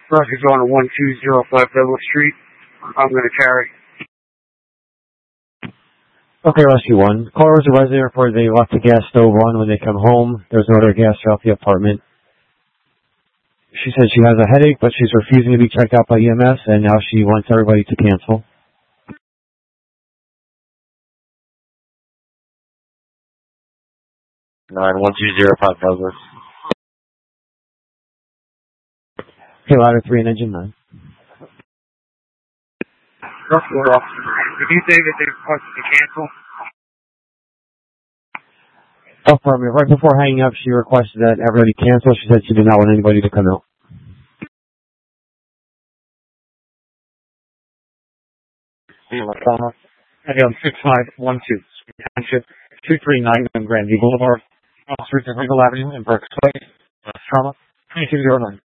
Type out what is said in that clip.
Roger, going to 1205 Douglas Street. I'm going to carry. Okay, Rescue 1. Caller was a resident reported they left the gas stove on when they come home. There's no other gas throughout the apartment. She said she has a headache, but she's refusing to be checked out by EMS, and now she wants everybody to cancel. Nine 1205 Douglas. Okay, ladder 3 and engine 9. Did you say that they requested to cancel? Oh, pardon me. Right before hanging up, she requested that everybody cancel. She said she did not want anybody to come out. Again, 6512, Township, 239 on Grandview Boulevard, Street of Ringle Avenue in Berks Place, Trauma, 2209.